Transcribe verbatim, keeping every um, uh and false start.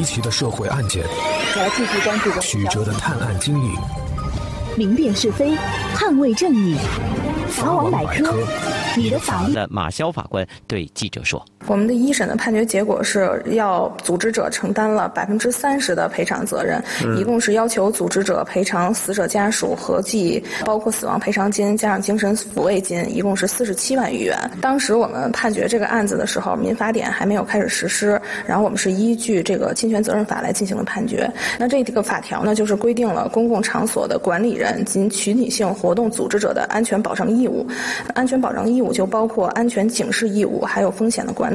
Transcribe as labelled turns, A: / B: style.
A: 奇的社会案件，
B: 我要继续关注
A: 曲折的探案经历，
B: 明辨是非，捍卫正义。法网百科，你的法律。
C: 的马潇法官对记者说：“
D: 我们的一审的判决结果是要组织者承担了百分之三十的赔偿责任，嗯、一共是要求组织者赔偿死者家属合计包括死亡赔偿金加上精神抚慰金，一共是四十七万余元。当时我们判决这个案子的时候，民法典还没有开始实施，然后我们是依据这个侵权责任法来进行的判决。那这个法条呢，就是规定了公共场所的管理人及群体性活动组织者的安全保障义务。安全保障义务就包括安全警示义务，还有风险的管理。”